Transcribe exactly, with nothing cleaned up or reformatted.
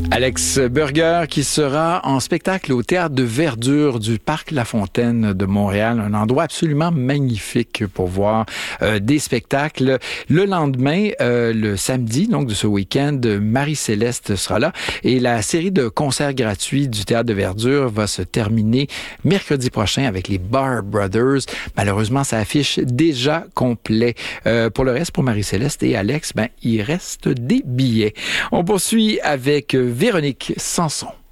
Alex Burger qui sera en spectacle au Théâtre de Verdure du Parc La Fontaine de Montréal. Un endroit absolument magnifique pour voir euh, des spectacles. Le lendemain, euh, le samedi, donc de ce week-end, Marie-Céleste sera là. Et la série de concerts gratuits du Théâtre de Verdure va se terminer mercredi prochain avec les Barr Brothers. Malheureusement, ça affiche déjà complet. Euh, pour le reste, pour Marie-Céleste et Alex, ben, il reste des billets. On poursuit avec Véronique Sanson.